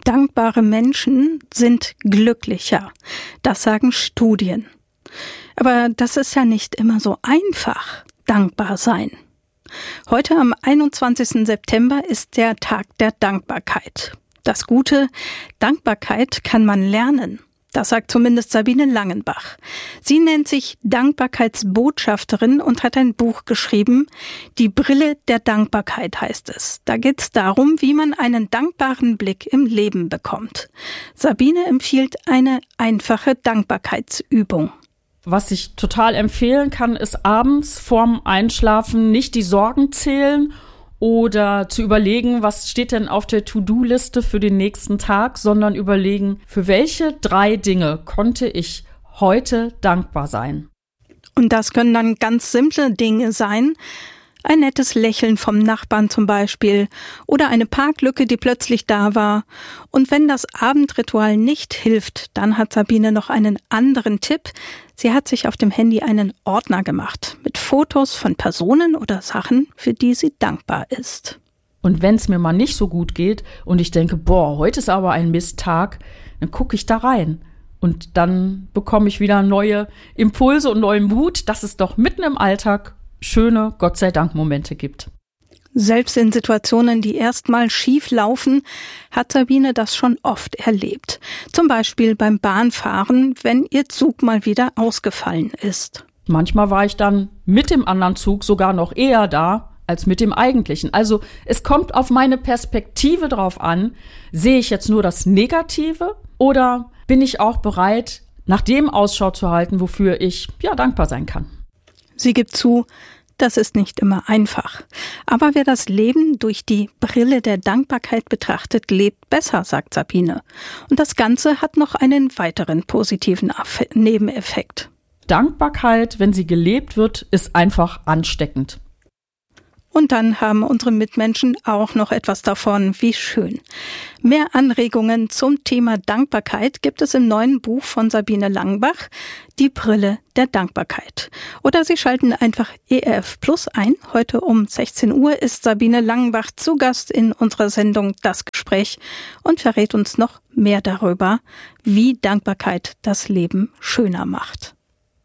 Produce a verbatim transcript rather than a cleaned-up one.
Dankbare Menschen sind glücklicher. Das sagen Studien. Aber das ist ja nicht immer so einfach, dankbar sein. Heute am einundzwanzigsten September ist der Tag der Dankbarkeit. Das Gute, Dankbarkeit kann man lernen. Das sagt zumindest Sabine Langenbach. Sie nennt sich Dankbarkeitsbotschafterin und hat ein Buch geschrieben. Die Brille der Dankbarkeit heißt es. Da geht es darum, wie man einen dankbaren Blick im Leben bekommt. Sabine empfiehlt eine einfache Dankbarkeitsübung. Was ich total empfehlen kann, ist abends vorm Einschlafen nicht die Sorgen zählen oder zu überlegen, was steht denn auf der To-Do-Liste für den nächsten Tag, sondern überlegen, für welche drei Dinge konnte ich heute dankbar sein. Und das können dann ganz simple Dinge sein. Ein nettes Lächeln vom Nachbarn zum Beispiel oder eine Parklücke, die plötzlich da war. Und wenn das Abendritual nicht hilft, dann hat Sabine noch einen anderen Tipp. Sie hat sich auf dem Handy einen Ordner gemacht mit Fotos von Personen oder Sachen, für die sie dankbar ist. Und wenn es mir mal nicht so gut geht und ich denke, boah, heute ist aber ein Misttag, dann gucke ich da rein. Und dann bekomme ich wieder neue Impulse und neuen Mut, dass es doch mitten im Alltag schöne Gott sei Dank Momente gibt. Selbst in Situationen, die erstmal schief laufen, hat Sabine das schon oft erlebt. Zum Beispiel beim Bahnfahren, wenn ihr Zug mal wieder ausgefallen ist. Manchmal war ich dann mit dem anderen Zug sogar noch eher da als mit dem eigentlichen. Also es kommt auf meine Perspektive drauf an, sehe ich jetzt nur das Negative oder bin ich auch bereit, nach dem Ausschau zu halten, wofür ich ja dankbar sein kann. Sie gibt zu, das ist nicht immer einfach. Aber wer das Leben durch die Brille der Dankbarkeit betrachtet, lebt besser, sagt Sabine. Und das Ganze hat noch einen weiteren positiven Nebeneffekt. Dankbarkeit, wenn sie gelebt wird, ist einfach ansteckend. Und dann haben unsere Mitmenschen auch noch etwas davon. Wie schön. Mehr Anregungen zum Thema Dankbarkeit gibt es im neuen Buch von Sabine Langenbach, Die Brille der Dankbarkeit. Oder Sie schalten einfach E R F Plus ein. Heute um sechzehn Uhr ist Sabine Langenbach zu Gast in unserer Sendung Das Gespräch und verrät uns noch mehr darüber, wie Dankbarkeit das Leben schöner macht.